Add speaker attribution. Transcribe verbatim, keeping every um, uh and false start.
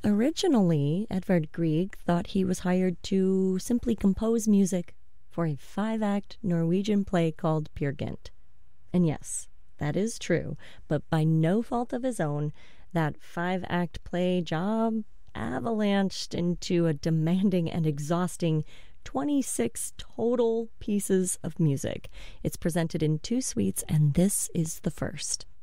Speaker 1: Originally, Edvard Grieg thought he was hired to simply compose music for a five-act Norwegian play called Peer Gynt. And yes, that is true, but by no fault of his own, that five-act play job avalanched into a demanding and exhausting twenty-six total pieces of music. It's presented in two suites, and this is the first.